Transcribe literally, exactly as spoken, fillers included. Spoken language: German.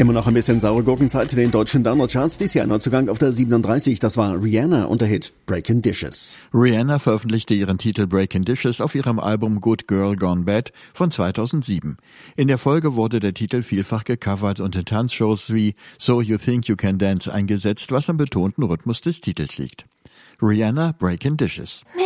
Immer noch ein bisschen saure Gurkenzeit in den deutschen Download-Charts. Dies Jahr Neuzugang auf der siebenunddreißig. Das war Rihanna und der Hit Breakin' Dishes. Rihanna veröffentlichte ihren Titel Breakin' Dishes auf ihrem Album Good Girl Gone Bad von zweitausendsieben. In der Folge wurde der Titel vielfach gecovert und in Tanzshows wie So You Think You Can Dance eingesetzt, was am betonten Rhythmus des Titels liegt. Rihanna, Breakin' Dishes.